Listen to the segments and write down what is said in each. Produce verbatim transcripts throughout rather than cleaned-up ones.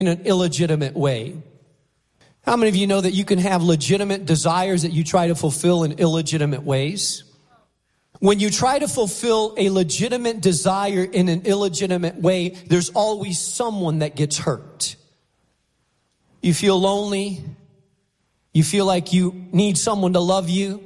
in an illegitimate way. How many of you know that you can have legitimate desires that you try to fulfill in illegitimate ways? When you try to fulfill a legitimate desire in an illegitimate way, there's always someone that gets hurt. You feel lonely. You feel like you need someone to love you.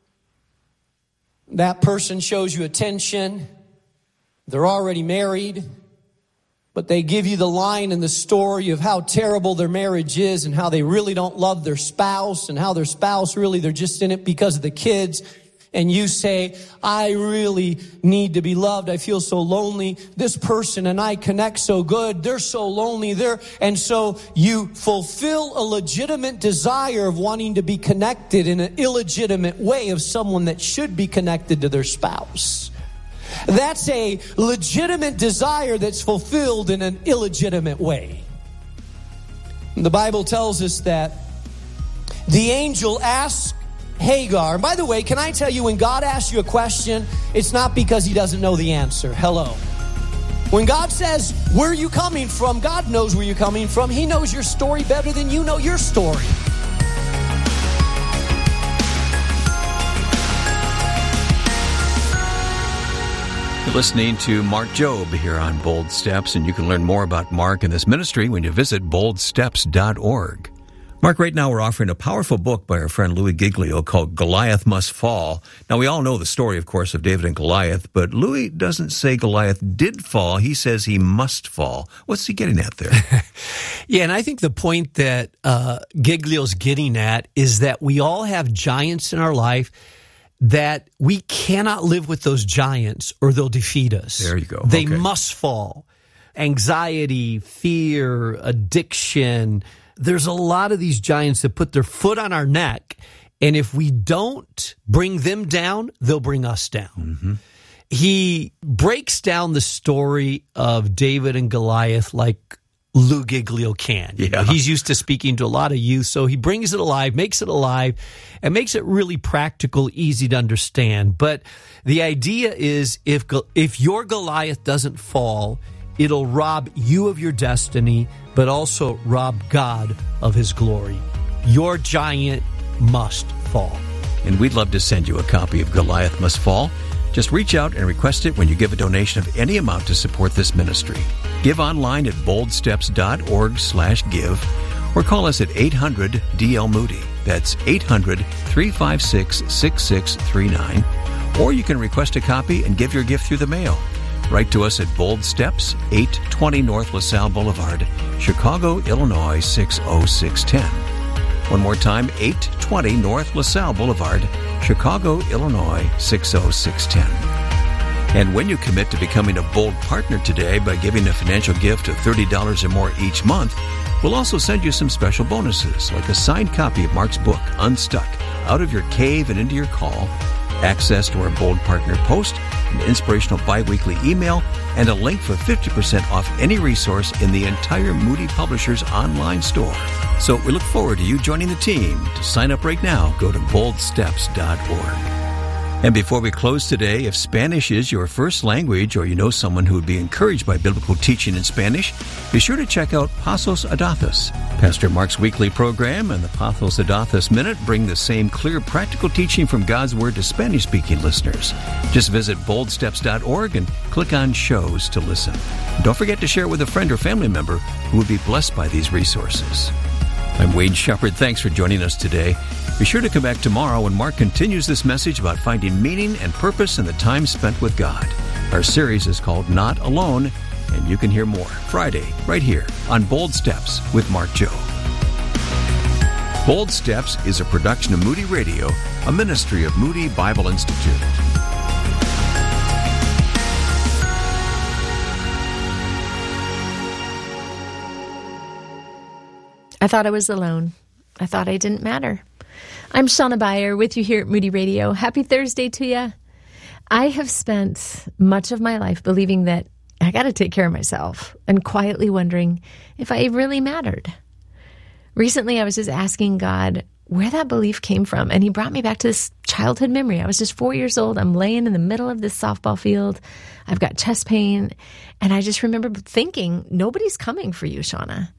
That person shows you attention. They're already married, but they give you the line in the story of how terrible their marriage is and how they really don't love their spouse and how their spouse really, they're just in it because of the kids. And you say, I really need to be loved. I feel so lonely. This person and I connect so good. They're so lonely. They're, and so you fulfill a legitimate desire of wanting to be connected in an illegitimate way of someone that should be connected to their spouse. That's a legitimate desire that's fulfilled in an illegitimate way. The Bible tells us that the angel asked Hagar. And by the way, can I tell you, when God asks you a question, it's not because he doesn't know the answer. Hello. When God says, where are you coming from? God knows where you're coming from. He knows your story better than you know your story. You're listening to Mark Jobe here on Bold Steps, and you can learn more about Mark and this ministry when you visit bold steps dot org. Mark, right now we're offering a powerful book by our friend Louis Giglio called Goliath Must Fall. Now, we all know the story, of course, of David and Goliath, but Louis doesn't say Goliath did fall. He says he must fall. What's he getting at there? Yeah, and I think the point that uh, Giglio's getting at is that we all have giants in our life that we cannot live with those giants or they'll defeat us. There you go. They okay. must fall. Anxiety, fear, addiction. There's a lot of these giants that put their foot on our neck, and if we don't bring them down, they'll bring us down. Mm-hmm. He breaks down the story of David and Goliath like Lou Giglio can. You yeah. know, he's used to speaking to a lot of youth, so he brings it alive, makes it alive, and makes it really practical, easy to understand. But the idea is if if your Goliath doesn't fall, it'll rob you of your destiny, but also rob God of his glory. Your giant must fall. And we'd love to send you a copy of Goliath Must Fall. Just reach out and request it when you give a donation of any amount to support this ministry. Give online at bold steps dot org slash give or call us at eight hundred D L Moody. That's eight hundred, three five six, six six three nine. Or you can request a copy and give your gift through the mail. Write to us at Bold Steps, eight twenty North LaSalle Boulevard, Chicago, Illinois, six oh six one oh. One more time, eight twenty North LaSalle Boulevard, Chicago, Illinois, six oh six one oh. And when you commit to becoming a Bold partner today by giving a financial gift of thirty dollars or more each month, we'll also send you some special bonuses, like a signed copy of Mark's book, Unstuck, Out of Your Cave and Into Your Call, access to our Bold Partner post, an inspirational bi-weekly email, and a link for fifty percent off any resource in the entire Moody Publishers online store. So we look forward to you joining the team. To sign up right now, go to bold steps dot org. And before we close today, if Spanish is your first language or you know someone who would be encouraged by biblical teaching in Spanish, be sure to check out Pasos Adathos. Pastor Mark's weekly program and the Pasos Adathos Minute bring the same clear, practical teaching from God's Word to Spanish-speaking listeners. Just visit bold steps dot org and click on Shows to listen. And don't forget to share it with a friend or family member who would be blessed by these resources. I'm Wade Shepard. Thanks for joining us today. Be sure to come back tomorrow when Mark continues this message about finding meaning and purpose in the time spent with God. Our series is called Not Alone, and you can hear more Friday right here on Bold Steps with Mark Jobe. Bold Steps is a production of Moody Radio, a ministry of Moody Bible Institute. I thought I was alone. I thought I didn't matter. I'm Shauna Beyer with you here at Moody Radio. Happy Thursday to you. I have spent much of my life believing that I got to take care of myself and quietly wondering if I really mattered. Recently, I was just asking God where that belief came from, and he brought me back to this childhood memory. I was just four years old. I'm laying in the middle of this softball field. I've got chest pain, and I just remember thinking, nobody's coming for you, Shauna.